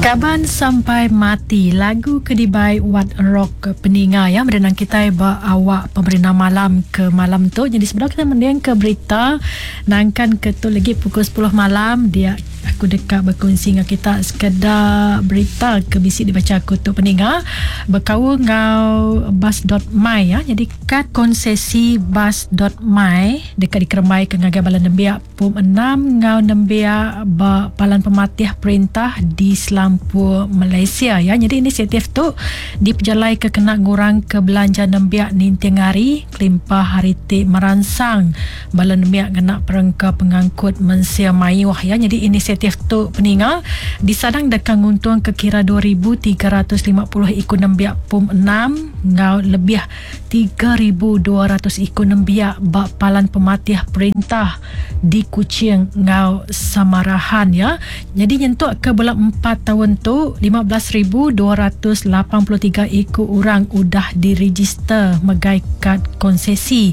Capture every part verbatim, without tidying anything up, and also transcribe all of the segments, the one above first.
Kaban sampai mati, lagu Kedibai Wat Rock peninga ya merenang kita ba awak pemerintah malam ke malam tu. Jadi sebenarnya kita mendiang ke berita nangkan ke tu lagi pukul sepuluh malam dia aku dekat berkongsi dengan kita sekedar berita ke bisik dibaca aku tu peninga berkawal ngau bus.my ya. Jadi kad konsesi bus.my dekat dikermai ke ngagai balan nembiak pum enam ngau nembiak ba palan pematih perintah di Selampur Malaysia ya. Jadi inisiatif tu diperjalai ke kena ngurang ke belanja nembiak nintiang hari kelimpah hari ti meransang balan nembiak kena perengka pengangkut mensia mayuh ya. Jadi inisiatif tu peninga disadang dekat nguntung ke kira dua ribu tiga ratus lima puluh ikut nembiak pum enam ngau lebih tiga ribu dua ratus ikut nembiak bak palan pematih perintah di Kuching ngau Samarahan ya. Jadi nyentuk ke bulan empat tahun tu lima belas ribu dua ratus lapan puluh tiga ikut orang udah diregister megai kad konsesi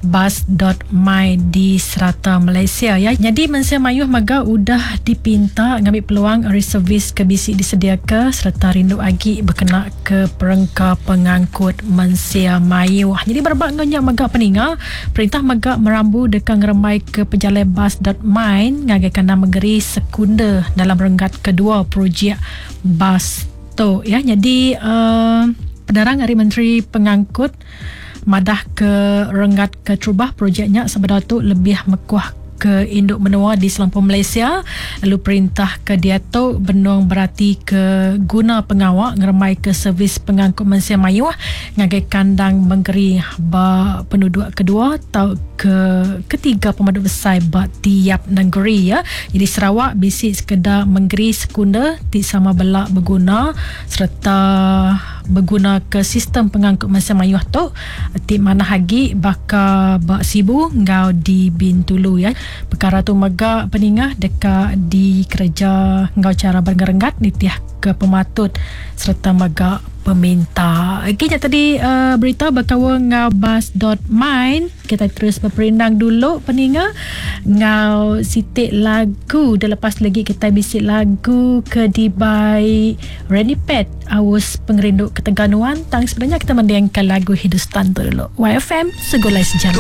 bus.my di serata Malaysia ya. Jadi mensia mayuh maga udah dipinta ngambil peluang reservis ke bisik disediakan serta rindu agi berkenaan ke perengka pengangkut mensia mayuh. Jadi berbagainya maga peninga perintah maga merambu dekat ngeremai ke pejalai bus.my ngagai kena menggeri sekunda dalam renggat kedua projek bus tu ya. Jadi uh, penerang Hari Menteri Pengangkut madah ke renggat ke trubah projeknya sebenarnya tu lebih mekuah ke induk benua di Selampur Malaysia. Lalu perintah ke dia tu benuang berarti ke guna pengawak ngeremai ke servis pengangkut mensia mayuh ngagai kandang menggeri ba penduduk kedua atau ke ketiga pemaduk besar ba tiap negeri ya. Jadi Sarawak bisik sekedar menggeri sekunda ti sama belak berguna serta berguna ke sistem pengangkut mensia mayuh tu ti mana hagi baka ba sibu ngau di Bintulu ya. Perkara tu maga peningah dekat di kerja ngau cara berenggat nitiah ke pematut serta maga peminta. Okey, tadi uh, berita berkawa ngau bus.my. Kita terus berperindang dulu peninga ngau sitik lagu dah lepas lagi kita bisik lagu Kedibai Randy Pet Awus Pengerindu Keteganuan. Tang sebenarnya kita mendengarkan lagu Hindustan tu dulu. Y F M Segolai Sejarah.